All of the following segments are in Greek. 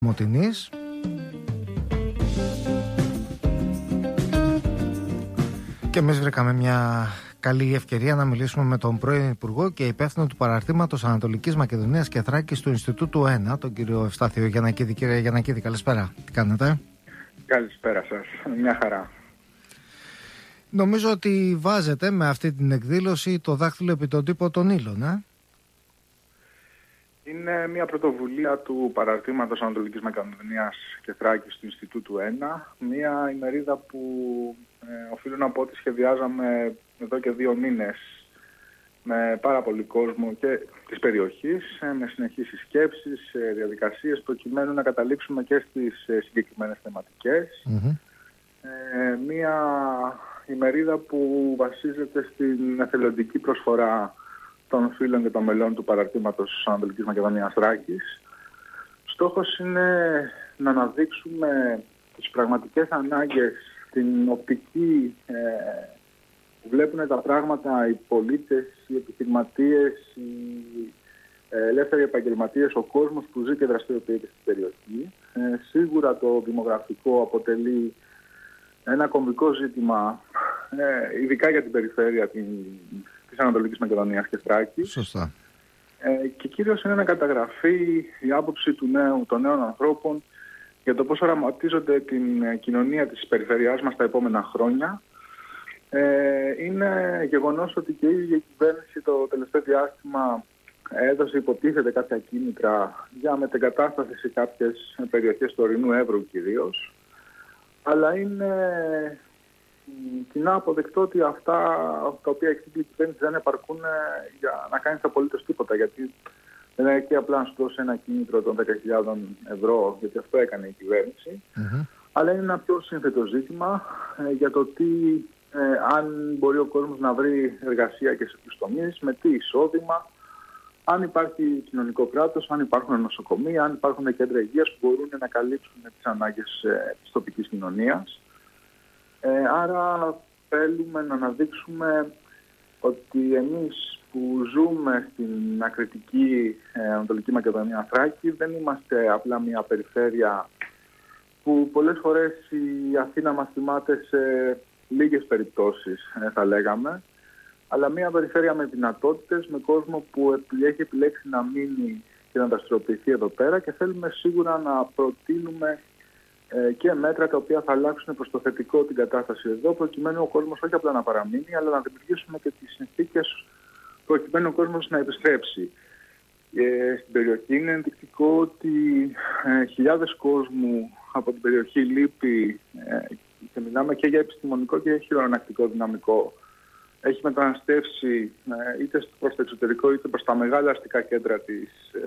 Μοτινής. Και εμείς βρήκαμε μια καλή ευκαιρία να μιλήσουμε με τον πρώην Υπουργό και υπεύθυνο του παραρτήματος Ανατολικής Μακεδονίας και Θράκης του Ινστιτούτου 1, τον κύριο Ευστάθιο Γιαννακίδη. Κύριε Γιαννακίδη, καλησπέρα. Τι κάνετε? Καλησπέρα σας. Μια χαρά. Νομίζω ότι βάζετε με αυτή την εκδήλωση το δάχτυλο επί τον τύπο των ύλων, Είναι μια πρωτοβουλία του παραρτήματος Ανατολικής Μακεδονίας και Θράκης του Ινστιτούτου 1. Μια ημερίδα που οφείλω να πω ότι σχεδιάζαμε εδώ και 2 μήνες με πάρα πολύ κόσμο και της περιοχής, με συνεχείς συσκέψεις, διαδικασίες, προκειμένου να καταλήξουμε και στις συγκεκριμένες θεματικές. Μια ημερίδα που βασίζεται στην εθελοντική προσφορά των φίλων και των μελών του παραρτήματος Ανατολικής Μακεδονίας Θράκης. Στόχος είναι να αναδείξουμε τις πραγματικές ανάγκες, την οπτική που βλέπουν τα πράγματα οι πολίτες, οι επιχειρηματίες, οι ελεύθεροι επαγγελματίες, ο κόσμος που ζει και δραστηριοποιείται στην περιοχή. Σίγουρα το δημογραφικό αποτελεί ένα κομβικό ζήτημα, ειδικά για την περιφέρεια της Ανατολικής Μακεδονίας και Θράκης. Σωστά. Και κυρίως είναι να καταγραφεί η άποψη των νέων ανθρώπων για το πώς οραματίζονται την κοινωνία της περιφερειάς μας τα επόμενα χρόνια. Είναι γεγονός ότι και η ίδια η κυβέρνηση το τελευταίο διάστημα έδωσε, υποτίθεται, κάποια κίνητρα για μετεγκατάσταση σε κάποιες περιοχές του ορεινού Εύρου κυρίως. Αλλά είναι κοινά αποδεκτό ότι αυτά τα οποία έχει η κυβέρνηση δεν επαρκούν για να κάνει απολύτως τίποτα. Γιατί δεν είναι και απλά να σου δώσει ένα κίνητρο των 10.000 ευρώ, γιατί αυτό έκανε η κυβέρνηση. Αλλά είναι ένα πιο σύνθετο ζήτημα για το τι, αν μπορεί ο κόσμος να βρει εργασία και σε ποιους τομείς, με τι εισόδημα, αν υπάρχει κοινωνικό κράτος, αν υπάρχουν νοσοκομεία, αν υπάρχουν κέντρα υγείας που μπορούν να καλύψουν τις ανάγκες της τοπικής κοινωνίας. Άρα θέλουμε να αναδείξουμε ότι εμείς που ζούμε στην ακριτική Ανατολική Μακεδονία Θράκη δεν είμαστε απλά μια περιφέρεια που πολλές φορές η Αθήνα μας θυμάται σε λίγες περιπτώσεις, θα λέγαμε, αλλά μια περιφέρεια με δυνατότητες, με κόσμο που έχει επιλέξει να μείνει και να δραστηριοποιηθεί εδώ πέρα, και θέλουμε σίγουρα να προτείνουμε και μέτρα τα οποία θα αλλάξουν προς το θετικό την κατάσταση εδώ, προκειμένου ο κόσμος όχι απλά να παραμείνει, αλλά να δημιουργήσουμε και τις συνθήκες προκειμένου ο κόσμος να επιστρέψει. Στην περιοχή είναι ενδεικτικό ότι χιλιάδες κόσμου από την περιοχή λείπει, και μιλάμε και για επιστημονικό και χειρονακτικό δυναμικό. Έχει μεταναστεύσει είτε προς το εξωτερικό είτε προς τα μεγάλα αστικά κέντρα της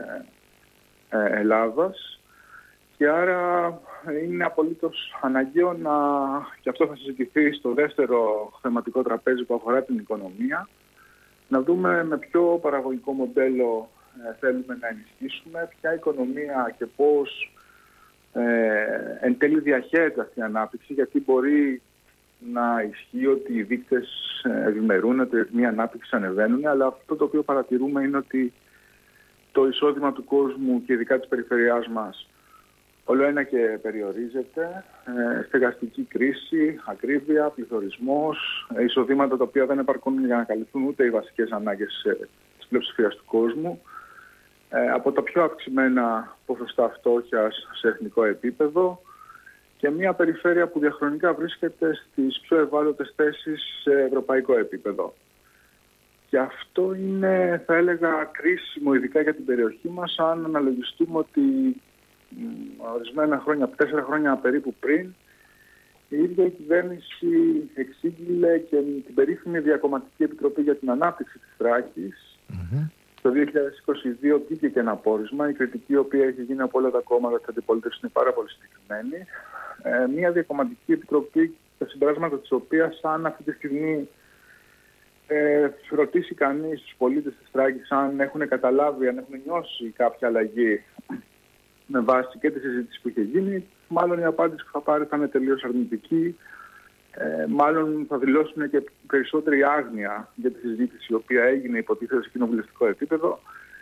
Ελλάδας. Και άρα είναι απολύτως αναγκαίο και αυτό θα συζητηθεί στο δεύτερο θεματικό τραπέζι που αφορά την οικονομία, να δούμε με ποιο παραγωγικό μοντέλο θέλουμε να ενισχύσουμε, ποια οικονομία και πώς εν τέλει διαχέεται αυτή η ανάπτυξη, γιατί μπορεί να ισχύει ότι οι δείκτες ευημερούν, ότι οι ρυθμοί ανάπτυξης ανεβαίνουν, αλλά αυτό το οποίο παρατηρούμε είναι ότι το εισόδημα του κόσμου και ειδικά της περιφερειάς μας όλο ένα και περιορίζεται. Στεγαστική κρίση, ακρίβεια, πληθωρισμός, εισοδήματα τα οποία δεν επαρκούν για να καλυφθούν ούτε οι βασικές ανάγκες της πλειοψηφίας του κόσμου. Από τα πιο αυξημένα ποσοστά φτώχειας σε εθνικό επίπεδο, και μια περιφέρεια που διαχρονικά βρίσκεται στις πιο ευάλωτες θέσεις σε ευρωπαϊκό επίπεδο. Και αυτό είναι, θα έλεγα, κρίσιμο ειδικά για την περιοχή μας, αν αναλογιστούμε ότι ορισμένα χρόνια, 4 χρόνια περίπου πριν, η ίδια η κυβέρνηση εξήγηλε και την περίφημη Διακομματική Επιτροπή για την Ανάπτυξη της Θράκης. Το 2022 βγήκε και ένα πόρισμα. Η κριτική η οποία έχει γίνει από όλα τα κόμματα της αντιπολίτευσης είναι πάρα πολύ συγκεκριμένη. Μια Διακομματική Επιτροπή, τα συμπεράσματα της οποίας, αν αυτή τη στιγμή ρωτήσει κανείς τους πολίτες της Θράκης αν έχουν καταλάβει, αν έχουν νιώσει κάποια αλλαγή με βάση και τη συζήτηση που είχε γίνει, μάλλον η απάντηση που θα πάρει θα είναι τελείως αρνητική. Μάλλον θα δηλώσουν και περισσότερη άγνοια για τη συζήτηση η οποία έγινε υποτίθεται σε κοινοβουλευτικό επίπεδο,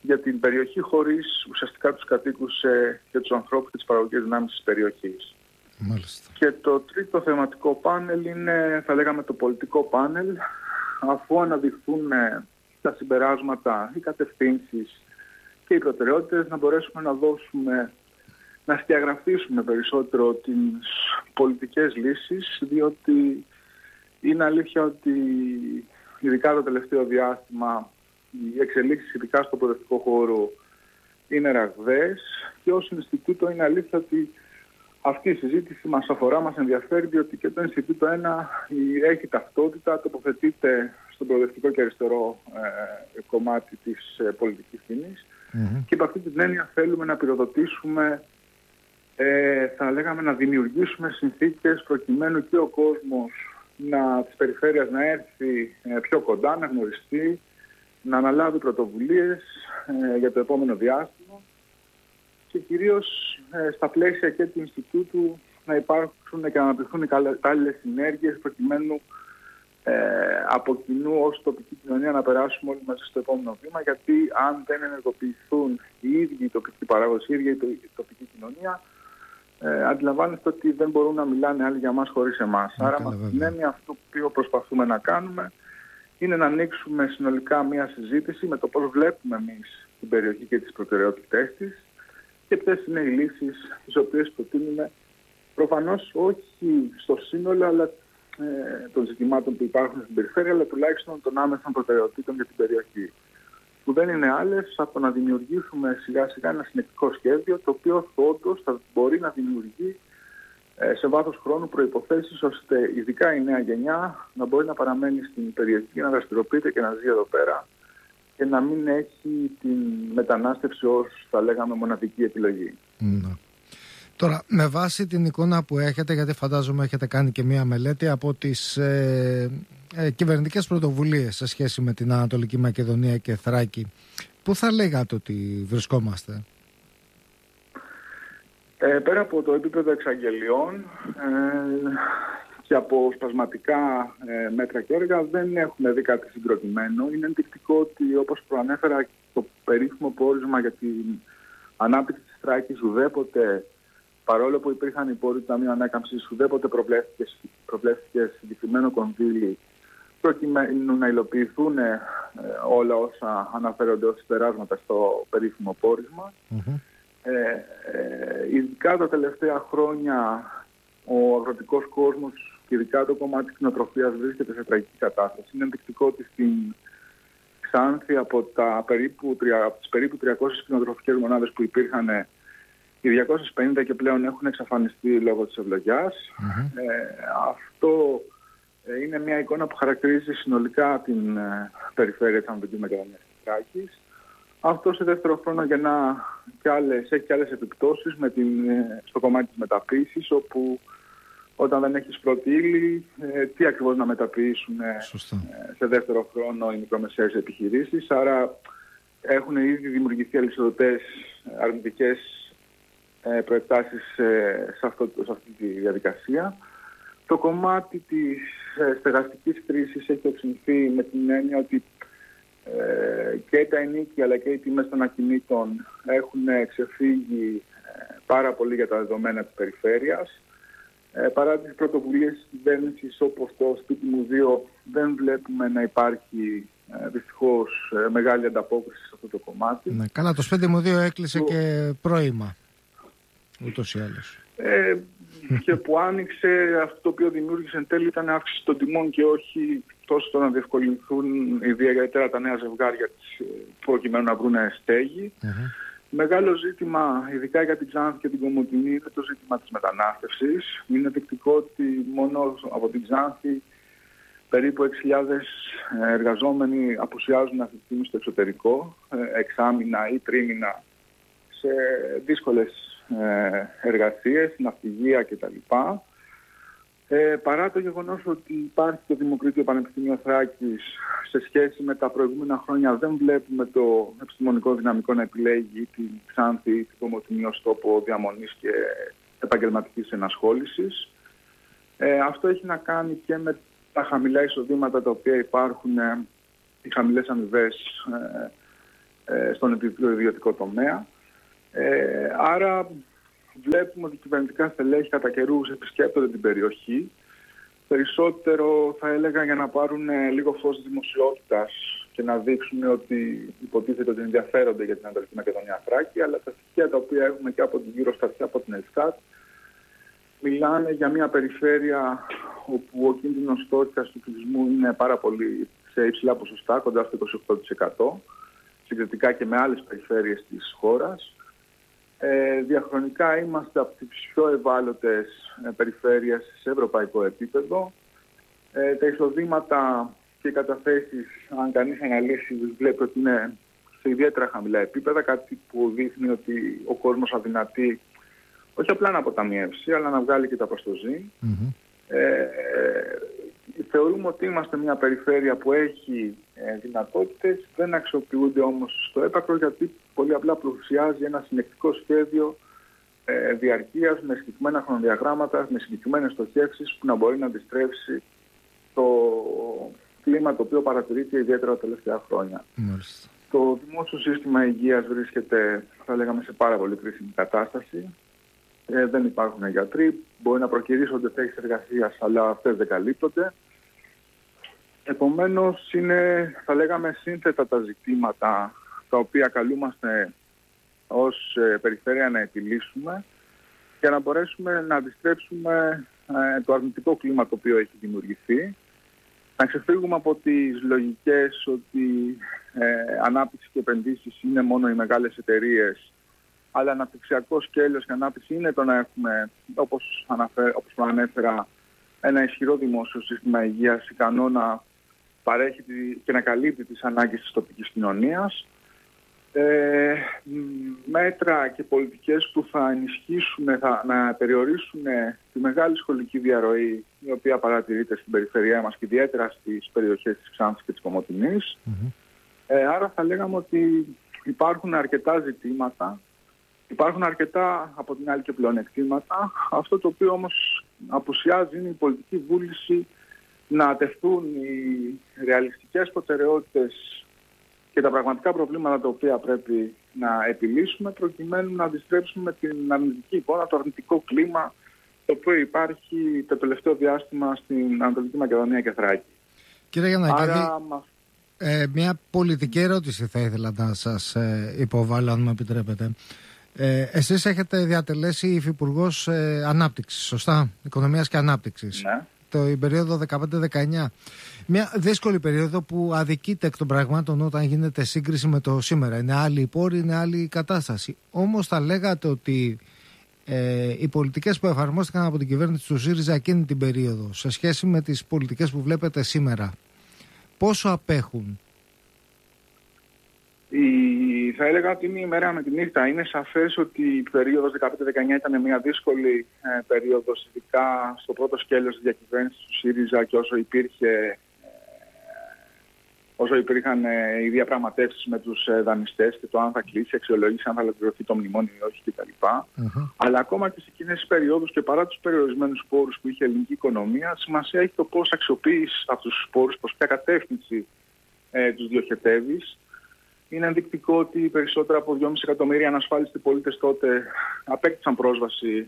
για την περιοχή χωρίς ουσιαστικά τους κατοίκους και τους ανθρώπους και τις παραγωγικές δυνάμεις της περιοχής. Μάλιστα. Και το τρίτο θεματικό πάνελ είναι, θα λέγαμε, το πολιτικό πάνελ, αφού αναδειχθούν τα συμπεράσματα, οι κατευθύνσεις και οι προτεραιότητες, να μπορέσουμε να σκιαγραφίσουμε περισσότερο τις πολιτικές λύσεις, διότι είναι αλήθεια ότι ειδικά το τελευταίο διάστημα οι εξελίξεις ειδικά στο προοδευτικό χώρο είναι ραγδαίες και ως Ινστιτούτο είναι αλήθεια ότι αυτή η συζήτηση μας αφορά, μας ενδιαφέρει, διότι και το Ινστιτούτο 1 έχει ταυτότητα, τοποθετείται στο προοδευτικό και αριστερό κομμάτι της πολιτικής σκηνής και από αυτή την έννοια θέλουμε να πυροδοτήσουμε, θα λέγαμε, να δημιουργήσουμε συνθήκες προκειμένου και ο κόσμος της περιφέρειας να έρθει πιο κοντά, να γνωριστεί, να αναλάβει πρωτοβουλίες για το επόμενο διάστημα και κυρίως στα πλαίσια και του Ινστιτούτου να υπάρξουν και να αναπτυχθούν οι κατάλληλες συνέργειες προκειμένου από κοινού ως τοπική κοινωνία να περάσουμε όλοι μαζί στο επόμενο βήμα, γιατί αν δεν ενεργοποιηθούν οι ίδιοι οι τοπικοί παράγοντες, η ίδια η τοπική κοινωνία, αντιλαμβάνεστε ότι δεν μπορούν να μιλάνε άλλοι για μας χωρίς εμάς. Άρα με την έννοια αυτό που προσπαθούμε να κάνουμε είναι να ανοίξουμε συνολικά μια συζήτηση με το πώς βλέπουμε εμείς την περιοχή και τις προτεραιότητές της και ποιες είναι οι λύσεις τις οποίες προτείνουμε, προφανώς όχι στο σύνολο αλλά των ζητημάτων που υπάρχουν στην περιφέρεια, αλλά τουλάχιστον των άμεσων προτεραιοτήτων για την περιοχή. Που δεν είναι άλλες από να δημιουργήσουμε σιγά σιγά ένα συνεκτικό σχέδιο, το οποίο όντως θα μπορεί να δημιουργεί σε βάθος χρόνου προϋποθέσεις ώστε ειδικά η νέα γενιά να μπορεί να παραμένει στην περιοχή, να δραστηριοποιείται και να ζει εδώ πέρα και να μην έχει την μετανάστευση ως, θα λέγαμε, μοναδική επιλογή. Τώρα, με βάση την εικόνα που έχετε, γιατί φαντάζομαι έχετε κάνει και μία μελέτη από τις κυβερνητικές πρωτοβουλίες σε σχέση με την Ανατολική Μακεδονία και Θράκη, πού θα λέγατε ότι βρισκόμαστε? Πέρα από το επίπεδο εξαγγελιών και από σπασματικά μέτρα και έργα δεν έχουμε δει κάτι συγκροτημένο. Είναι ενδεικτικό ότι, όπως προανέφερα, το περίφημο πόρισμα για την ανάπτυξη της Θράκης ουδέποτε, παρόλο που υπήρχαν οι πόροι του Ταμείου Ανάκαμψης, ουδέποτε προβλέφθηκε συγκεκριμένο κονδύλι προκειμένου να υλοποιηθούν όλα όσα αναφέρονται ως συμπεράσματα στο περίφημο πόρισμα. Ειδικά τα τελευταία χρόνια ο αγροτικός κόσμος και ειδικά το κομμάτι της κτηνοτροφίας βρίσκεται σε τραγική κατάσταση. Είναι ενδεικτικό ότι στην Ξάνθη από τις περίπου 300 κτηνοτροφικές μονάδες που υπήρχαν, οι 250 και πλέον έχουν εξαφανιστεί λόγω της ευλογιάς. Αυτό είναι μια εικόνα που χαρακτηρίζει συνολικά την περιφέρεια της Ανατολικής Μακεδονίας και Θράκης. Αυτό σε δεύτερο χρόνο έχει και άλλες επιπτώσεις στο κομμάτι της μεταποίησης, όπου όταν δεν έχεις πρώτη ύλη, τι ακριβώς να μεταποιήσουν σε δεύτερο χρόνο οι μικρομεσαίες επιχειρήσεις. Άρα έχουν ήδη δημιουργηθεί αλυσοδοτές αρνητικές προεκτάσεις σε αυτή τη διαδικασία. Το κομμάτι της στεγαστικής κρίσης έχει οξυνθεί με την έννοια ότι και τα ενίκια αλλά και οι τιμές των ακινήτων έχουν ξεφύγει πάρα πολύ για τα δεδομένα της περιφέρειας. Παρά τις πρωτοβουλίες της κυβέρνησης όπως το Σπίτι μου 2, δεν βλέπουμε να υπάρχει δυστυχώς μεγάλη ανταπόκριση σε αυτό το κομμάτι. Ναι, καλά, το Σπίτι μου 2 έκλεισε και πρώιμα, ούτως ή άλλως. Και που άνοιξε, αυτό το οποίο δημιούργησε εν τέλει ήταν αύξηση των τιμών και όχι τόσο το να διευκολυνθούν ιδιαίτερα τα νέα ζευγάρια προκειμένου να βρουν στέγη. Μεγάλο ζήτημα, ειδικά για την Ξάνθη και την Κομοτηνή, είναι το ζήτημα της μετανάστευσης. Είναι δεικτικό ότι μόνο από την Ξάνθη περίπου 6.000 εργαζόμενοι απουσιάζουν αυτή τη στιγμή στο εξωτερικό, εξάμηνα ή τρίμηνα, σε δύσκολες εργασίες, ναυπηγεία κτλ. Παρά το γεγονός ότι υπάρχει το Δημοκρίτιο Πανεπιστήμιο Θράκης, σε σχέση με τα προηγούμενα χρόνια δεν βλέπουμε το επιστημονικό δυναμικό να επιλέγει την Ξάνθη ή την Κομοτηνή ως τόπο διαμονής και επαγγελματικής ενασχόλησης. Αυτό έχει να κάνει και με τα χαμηλά εισοδήματα τα οποία υπάρχουν, οι χαμηλές αμοιβές στον ιδιωτικό τομέα. Άρα βλέπουμε ότι κυβερνητικά στελέχη κατά καιρούς επισκέπτονται την περιοχή. Περισσότερο θα έλεγα για να πάρουν λίγο φως δημοσιότητας και να δείξουν ότι υποτίθεται ότι ενδιαφέρονται για την Ανατολική Μακεδονία Θράκη, αλλά τα στοιχεία τα οποία έχουμε και από την Eurostat και από την Ελστάτ μιλάνε για μια περιφέρεια όπου ο κίνδυνος στόχιας του πληθυσμού είναι πάρα πολύ σε υψηλά ποσοστά, κοντά στο 28%, συγκριτικά και με άλλες περιφέρειες της χώρας. Διαχρονικά είμαστε από τις πιο ευάλωτες περιφέρειες σε ευρωπαϊκό επίπεδο. Τα εισοδήματα και οι καταθέσεις, αν κανείς αναλύσει, βλέπει ότι είναι σε ιδιαίτερα χαμηλά επίπεδα, κάτι που δείχνει ότι ο κόσμος αδυνατεί όχι απλά να αποταμιεύσει, αλλά να βγάλει και τα προστοζή. Θεωρούμε ότι είμαστε μια περιφέρεια που έχει δυνατότητες, δεν αξιοποιούνται όμως στο έπακρο, γιατί πολύ απλά πλουσιάζει ένα συνεκτικό σχέδιο διαρκείας με συγκεκριμένα χρονοδιαγράμματα, με συγκεκριμένες στοχεύσεις που να μπορεί να αντιστρέψει το κλίμα το οποίο παρατηρείται ιδιαίτερα τα τελευταία χρόνια. Το δημόσιο σύστημα υγείας βρίσκεται, θα λέγαμε, σε πάρα πολύ κρίσιμη κατάσταση. Δεν υπάρχουν γιατροί, μπορεί να προκυρήσονται θέσεις εργασίας, αλλά αυτές δεν καλύπτονται. Επομένως, είναι, θα λέγαμε, σύνθετα τα ζητήματα τα οποία καλούμαστε ως περιφέρεια να επιλύσουμε για να μπορέσουμε να αντιστρέψουμε το αρνητικό κλίμα το οποίο έχει δημιουργηθεί, να ξεφύγουμε από τις λογικές ότι ανάπτυξη και επενδύσεις είναι μόνο οι μεγάλες εταιρείες, αλλά αναπτυξιακό σκέλος και ανάπτυξη είναι το να έχουμε, όπως ανέφερα, ένα ισχυρό δημόσιο σύστημα υγείας ικανό να παρέχει και να καλύπτει τις ανάγκες της τοπικής κοινωνίας. Μέτρα και πολιτικές που θα ενισχύσουν, να περιορίσουν τη μεγάλη σχολική διαρροή η οποία παρατηρείται στην περιφερειά μας και ιδιαίτερα στις περιοχές της Ξάνθης και της Κομοτηνής. Άρα θα λέγαμε ότι υπάρχουν αρκετά ζητήματα, υπάρχουν αρκετά από την άλλη και πλεονεκτήματα. Αυτό το οποίο όμως απουσιάζει είναι η πολιτική βούληση να τεθούν οι ρεαλιστικές προτεραιότητες και τα πραγματικά προβλήματα τα οποία πρέπει να επιλύσουμε προκειμένου να αντιστρέψουμε την αρνητική εικόνα, το αρνητικό κλίμα το οποίο υπάρχει το τελευταίο διάστημα στην Ανατολική Μακεδονία και Θράκη. Κύριε Γιαννακίδη, μια πολιτική ερώτηση θα ήθελα να σας υποβάλω, αν μου επιτρέπετε. Εσείς έχετε διατελέσει υφυπουργός Ανάπτυξης, σωστά, Οικονομίας και Ανάπτυξης. Ναι. Το περίοδο 15-19. Μια δύσκολη περίοδο που αδικείται εκ των πραγμάτων όταν γίνεται σύγκριση με το σήμερα. Είναι άλλη η πόρη, είναι άλλη η κατάσταση. Όμως θα λέγατε ότι οι πολιτικές που εφαρμόστηκαν από την κυβέρνηση του ΣΥΡΙΖΑ εκείνη την περίοδο σε σχέση με τις πολιτικές που βλέπετε σήμερα, πόσο απέχουν? Θα έλεγα ότι είναι η μέρα με τη νύχτα. Είναι σαφές ότι η περίοδος 15-19 ήταν μια δύσκολη περίοδος, ειδικά στο πρώτο σκέλος της διακυβέρνησης του ΣΥΡΙΖΑ και όσο υπήρχαν οι διαπραγματεύσεις με τους δανειστές και το αν θα κλείσει, αξιολόγηση, αν θα ολοκληρωθεί το μνημόνιο ή όχι κτλ. Αλλά ακόμα και σε εκείνες τις περιόδους και παρά τους περιορισμένους πόρους που είχε η ελληνική οικονομία, σημασία έχει το πώς αξιοποιείς αυτούς τους πόρους, προς ποια κατεύθυνση τους διοχετεύεις. Είναι ενδεικτικό ότι περισσότερα από 2,5 εκατομμύρια ανασφάλιστοι πολίτες τότε απέκτησαν πρόσβαση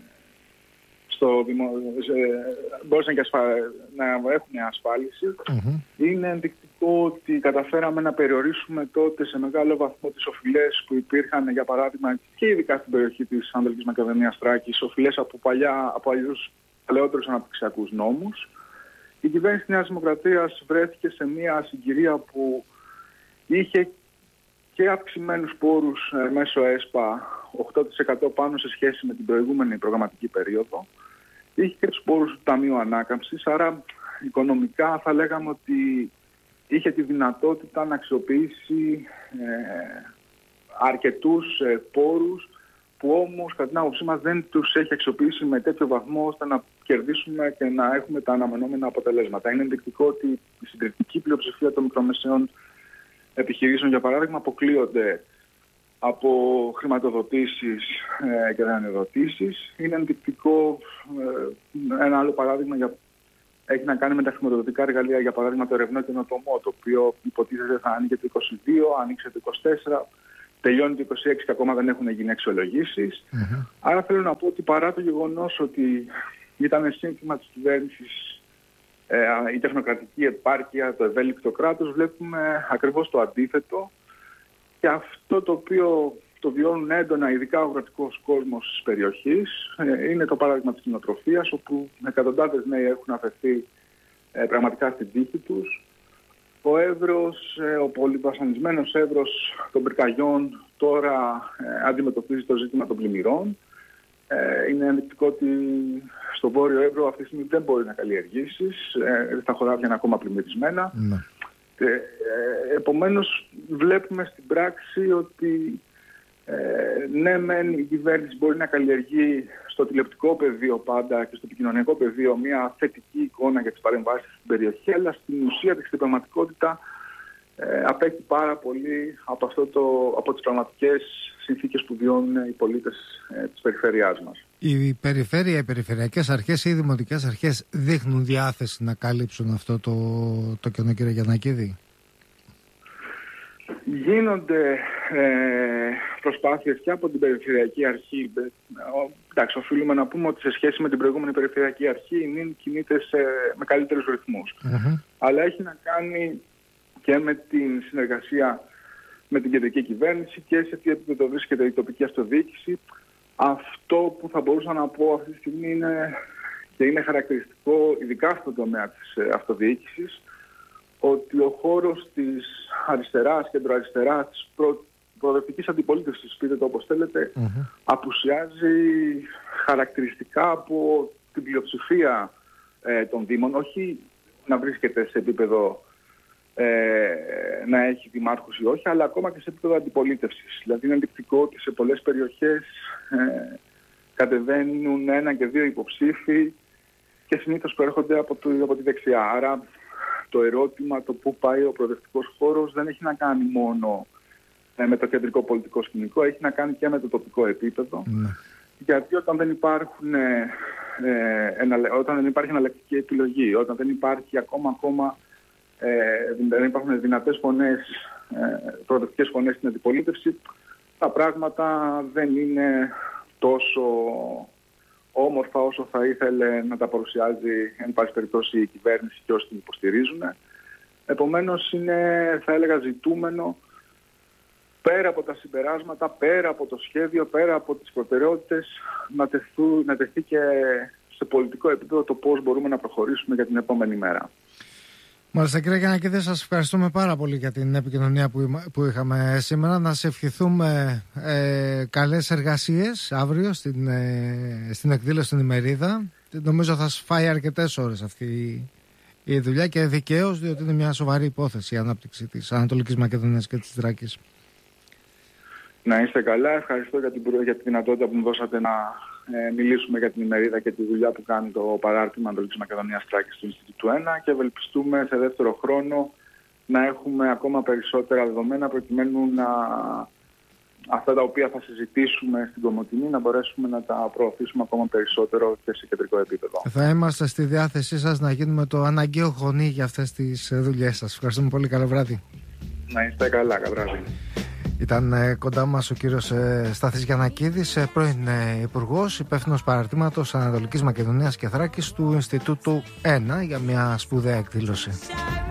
μπόρεσαν και να έχουν ασφάλιση. Είναι ενδεικτικό ότι καταφέραμε να περιορίσουμε τότε σε μεγάλο βαθμό τις οφειλές που υπήρχαν, για παράδειγμα, και ειδικά στην περιοχή της Ανατολικής Μακεδονίας Θράκης, οφειλές από αλλιώς παλαιότερους αναπτυξιακούς νόμους. Η κυβέρνηση της Νέας Δημοκρατίας βρέθηκε σε μια συγκυρία που είχε και αυξημένους πόρους μέσω ΕΣΠΑ, 8% πάνω σε σχέση με την προηγούμενη προγραμματική περίοδο. Είχε και τους πόρους του Ταμείου Ανάκαμψης, άρα οικονομικά θα λέγαμε ότι είχε τη δυνατότητα να αξιοποιήσει αρκετούς πόρους που όμως κατά την άποψή μας δεν τους έχει αξιοποιήσει με τέτοιο βαθμό ώστε να κερδίσουμε και να έχουμε τα αναμενόμενα αποτελέσματα. Είναι ενδεικτικό ότι η συντριπτική πλειοψηφία των μικρομεσαίων επιχειρήσεων, για παράδειγμα, αποκλείονται από χρηματοδοτήσεις και δανειοδοτήσεις. Είναι ενδεικτικό ένα άλλο παράδειγμα για έχει να κάνει με τα χρηματοδοτικά εργαλεία, για παράδειγμα το ερευνό καινοτομό, το οποίο υποτίθεται θα άνοιγε το 22, άνοιξε το 24, τελειώνει το 26 και ακόμα δεν έχουν γίνει αξιολογήσεις. Άρα θέλω να πω ότι παρά το γεγονός ότι ήταν σύνθημα της κυβέρνησης η τεχνοκρατική επάρκεια, το ευέλικτο κράτος, βλέπουμε ακριβώς το αντίθετο, και αυτό το οποίο το βιώνουν έντονα ειδικά ο αγροτικός κόσμος της περιοχής είναι το παράδειγμα της κτηνοτροφίας, όπου εκατοντάδες νέοι έχουν αφαιθεί πραγματικά στην τύχη τους. Ο Εύρος, ο πολυβασανισμένος Εύρος των πυρκαγιών τώρα αντιμετωπίζει το ζήτημα των πλημμυρών. Είναι ενδεικτικό ότι στο Βόρειο Εύρο αυτή τη στιγμή δεν μπορεί να καλλιεργήσεις, τα χωράφια είναι ακόμα πλημμυρισμένα. Επομένως βλέπουμε στην πράξη ότι ναι μεν η κυβέρνηση μπορεί να καλλιεργεί στο τηλεοπτικό πεδίο πάντα και στο επικοινωνιακό πεδίο μια θετική εικόνα για τις παρεμβάσεις στην περιοχή, αλλά στην ουσία και στην πραγματικότητα απέχει πάρα πολύ από τις πραγματικές συνθήκες που βιώνουν οι πολίτες της περιφέρειάς μας. Η περιφέρεια, οι περιφερειακές αρχές ή οι δημοτικές αρχές δείχνουν διάθεση να καλύψουν αυτό το κενό, κύριε Γιαννακίδη? Γίνονται προσπάθειες και από την Περιφερειακή Αρχή. Εντάξει, οφείλουμε να πούμε ότι σε σχέση με την προηγούμενη Περιφερειακή Αρχή η ΝΙΝ κινείται με καλύτερους ρυθμούς. Αλλά έχει να κάνει και με την συνεργασία με την κεντρική κυβέρνηση και σε τι επίπεδο βρίσκεται η τοπική αυτοδιοίκηση. Αυτό που θα μπορούσα να πω αυτή τη στιγμή είναι, και είναι χαρακτηριστικό ειδικά στον τομέα της αυτοδιοίκησης, ότι ο χώρος της αριστεράς, κεντροαριστεράς, της προοδευτικής αντιπολίτευσης, πείτε το όπως θέλετε, απουσιάζει χαρακτηριστικά από την πλειοψηφία των δήμων, όχι να βρίσκεται σε επίπεδο να έχει δημάρχους ή όχι, αλλά ακόμα και σε επίπεδο αντιπολίτευσης. Δηλαδή είναι ενδεικτικό ότι σε πολλές περιοχές κατεβαίνουν 1 και 2 υποψήφοι και συνήθως προέρχονται από τη δεξιά. Άρα το ερώτημα, το πού πάει ο προοδευτικός χώρος, δεν έχει να κάνει μόνο με το κεντρικό πολιτικό σκηνικό, έχει να κάνει και με το τοπικό επίπεδο. Γιατί όταν δεν υπάρχει εναλλακτική επιλογή, όταν δεν υπάρχει ακόμα δεν υπάρχουν δυνατές φωνές, προοδευτικές φωνές στην αντιπολίτευση, τα πράγματα δεν είναι τόσο όμορφα όσο θα ήθελε να τα παρουσιάζει εν πάση περιπτώσει η κυβέρνηση και όσοι την υποστηρίζουν. Επομένως είναι, θα έλεγα, ζητούμενο πέρα από τα συμπεράσματα, πέρα από το σχέδιο, πέρα από τις προτεραιότητες, να τεθεί και σε πολιτικό επίπεδο το πώς μπορούμε να προχωρήσουμε για την επόμενη μέρα. Μάλιστα, κύριε Γιαννακίδη, σας ευχαριστούμε πάρα πολύ για την επικοινωνία που είχαμε σήμερα. Να σε ευχηθούμε καλές εργασίες αύριο στην εκδήλωση στην ημερίδα. Νομίζω θα σας φάει αρκετές ώρες αυτή η δουλειά, και δικαίως, διότι είναι μια σοβαρή υπόθεση η ανάπτυξη της Ανατολικής Μακεδονίας και της Θράκης. Να είστε καλά. Ευχαριστώ για τη δυνατότητα που μου δώσατε να μιλήσουμε για την ημερίδα και τη δουλειά που κάνει το παράρτημα Ανατολικής Μακεδονίας Θράκης του Ινστιτούτου 1, και ευελπιστούμε σε δεύτερο χρόνο να έχουμε ακόμα περισσότερα δεδομένα προκειμένου αυτά τα οποία θα συζητήσουμε στην Κομοτηνή να μπορέσουμε να τα προωθήσουμε ακόμα περισσότερο και σε κεντρικό επίπεδο. Θα είμαστε στη διάθεσή σας να γίνουμε το αναγκαίο χωνί για αυτές τις δουλειές σας. Ευχαριστούμε πολύ. Καλό βράδυ. Να είστε καλά. Καλό βράδυ. Ήταν κοντά μας ο κύριος Στάθης Γιαννακίδης, πρώην υπουργός, υπεύθυνος παραρτήματος Ανατολικής Μακεδονίας και Θράκης του Ινστιτούτου 1, για μια σπουδαία εκδήλωση.